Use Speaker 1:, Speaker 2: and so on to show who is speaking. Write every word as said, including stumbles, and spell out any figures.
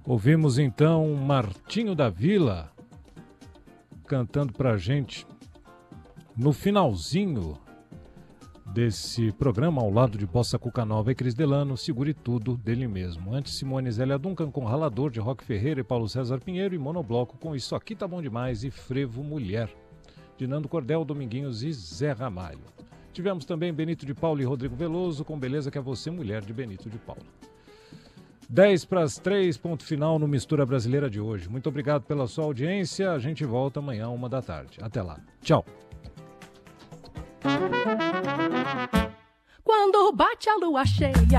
Speaker 1: Ouvimos então Martinho da Vila cantando pra gente no finalzinho desse programa, ao lado de Bossa Cuca Nova e Cris Delano, Segure Tudo, dele mesmo. Antes, Simone Zélia Duncan com Ralador, de Roque Ferreira e Paulo César Pinheiro, e Monobloco com Isso Aqui Tá Bom Demais e Frevo Mulher, de Nando Cordel, Dominguinhos e Zé Ramalho. Tivemos também Benito de Paula e Rodrigo Veloso com Beleza Que É Você, Mulher, de Benito de Paula. dez para as três, ponto final no Mistura Brasileira de hoje. Muito obrigado pela sua audiência. A gente volta amanhã, uma da tarde. Até lá. Tchau.
Speaker 2: Quando bate a lua cheia